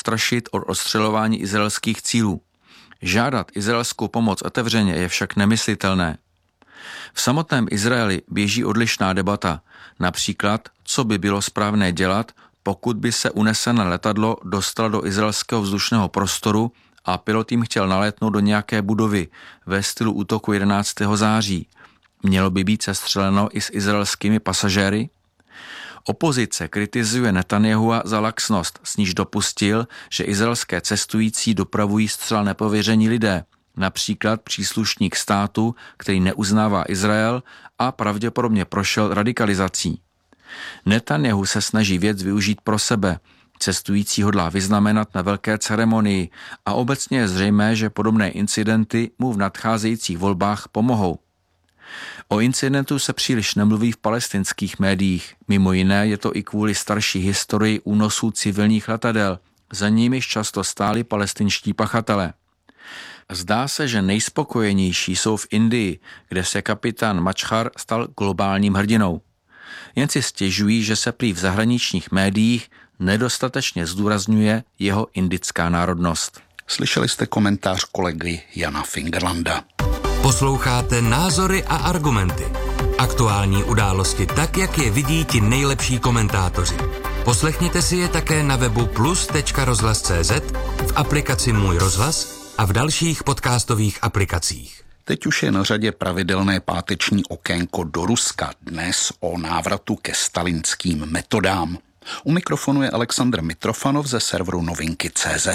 odstrašit od ostřelování izraelských cílů. Žádat izraelskou pomoc otevřeně je však nemyslitelné. V samotném Izraeli běží odlišná debata, například, co by bylo správné dělat, pokud by se unesené letadlo dostalo do izraelského vzdušného prostoru a pilot jim chtěl nalétnout do nějaké budovy ve stylu útoku 11. září. Mělo by být sestřeleno i s izraelskými pasažéry? Opozice kritizuje Netanyahua za laxnost, s níž dopustil, že izraelské cestující dopravují zcela nepověření lidé, například příslušník státu, který neuznává Izrael a pravděpodobně prošel radikalizací. Netanjahu se snaží věc využít pro sebe. Cestující hodlá vyznamenat na velké ceremonii a obecně je zřejmé, že podobné incidenty mu v nadcházejících volbách pomohou. O incidentu se příliš nemluví v palestinských médiích. Mimo jiné je to i kvůli starší historii únosů civilních letadel. Za nimiž často stáli palestinští pachatelé. Zdá se, že nejspokojenější jsou v Indii, kde se kapitán Mačhar stal globálním hrdinou. Jen si stěžují, že se prý v zahraničních médiích nedostatečně zdůrazňuje jeho indická národnost. Slyšeli jste komentář kolegy Jana Fingerlanda. Posloucháte Názory a argumenty. Aktuální události tak, jak je vidí ti nejlepší komentátoři. Poslechněte si je také na webu plus.rozhlas.cz, v aplikaci Můj rozhlas a v dalších podcastových aplikacích. Teď už je na řadě pravidelné páteční okénko do Ruska, dnes o návratu ke stalinským metodám. U mikrofonu je Alexandr Mitrofanov ze serveru Novinky.cz.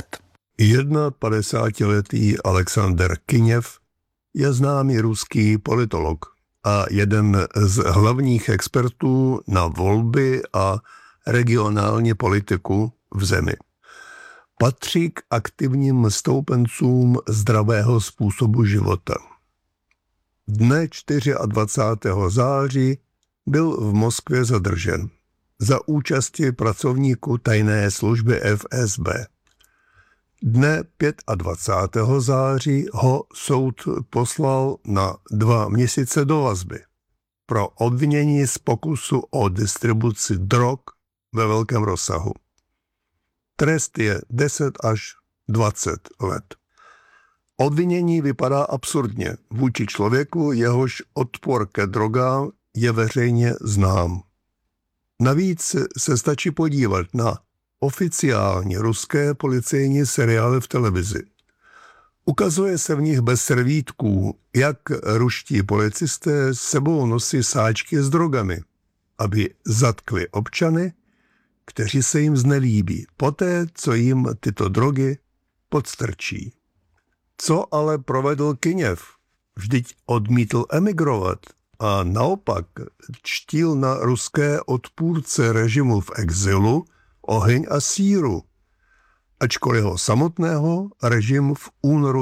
51letý Alexander Kyněv je známý ruský politolog a jeden z hlavních expertů na volby a regionální politiku v zemi. Patří k aktivním stoupencům zdravého způsobu života. Dne 24. září byl v Moskvě zadržen za účasti pracovníků tajné služby FSB. Dne 25. září ho soud poslal na 2 měsíce do vazby pro obvinění z pokusu o distribuci drog ve velkém rozsahu. Trest je 10 až 20 let. Obvinění vypadá absurdně vůči člověku, jehož odpor ke drogám je veřejně znám. Navíc se stačí podívat na oficiální ruské policejní seriály v televizi. Ukazuje se v nich bez servítků, jak ruští policisté s sebou nosí sáčky s drogami, aby zatkli občany, kteří se jim znelíbí, poté, co jim tyto drogy podstrčí. Co ale provedl Kyněv? Vždyť odmítl emigrovat a naopak čtil na ruské odpůrce režimu v exilu oheň a síru, ačkoliv ho samotného režim v únoru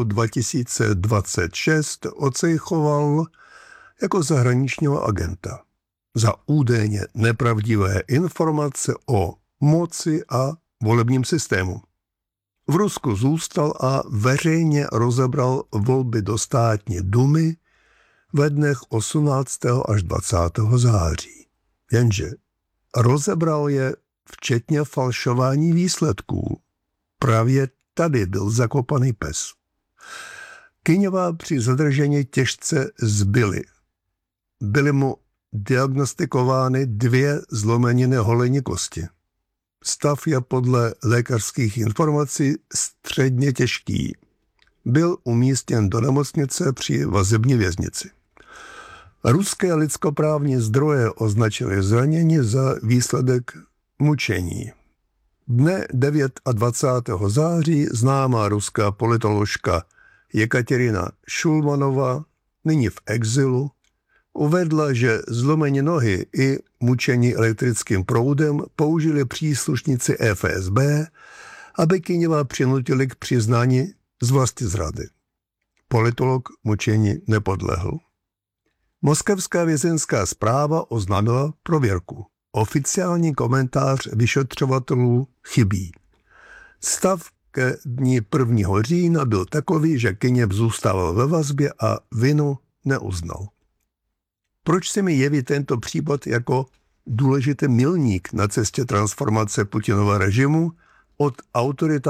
2026 ocejchoval jako zahraničního agenta za údajně nepravdivé informace o moci a volebním systému. V Rusku zůstal a veřejně rozebral volby do státní dumy ve dnech 18. až 20. září. Jenže rozebral je včetně falšování výsledků. Právě tady byl zakopaný pes. Kyněva při zadržení těžce zbyli. Byly mu diagnostikovány 2 zlomeniny holenní kosti. Stav je podle lékařských informací středně těžký. Byl umístěn do nemocnice při vazební věznici. Ruské lidskoprávní zdroje označily zranění za výsledek mučení. Dne 29. září známá ruská politoložka Jekaterina Šulmanová, nyní v exilu, uvedla, že zlomení nohy i mučení elektrickým proudem použili příslušníci FSB, aby Kyněva přinutili k přiznání z vlastizrady. Politolog mučení nepodlehl. Moskevská vězeňská správa oznámila prověrku. Oficiální komentář vyšetřovatelů chybí. Stav ke dni 1. října byl takový, že Kyněv zůstával ve vazbě a vinu neuznal. Proč se mi jeví tento případ jako důležitý milník na cestě transformace Putinova režimu od autorita